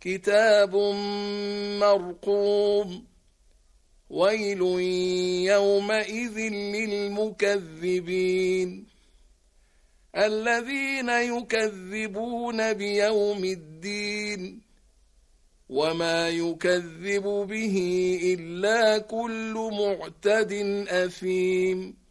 كتاب مرقوم ويل يومئذ للمكذبين الذين يكذبون بيوم الدين وما يكذب به إلا كل معتد أثيم